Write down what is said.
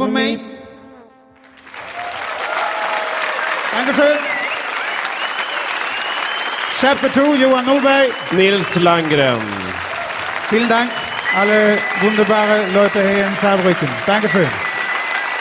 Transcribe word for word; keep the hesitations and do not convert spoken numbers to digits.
over me. Dankeschön. Chapter two, Johan Norberg. Nils Landgren. Vielen Dank, alle wunderbare Leute hier in Saarbrücken. Dankeschön.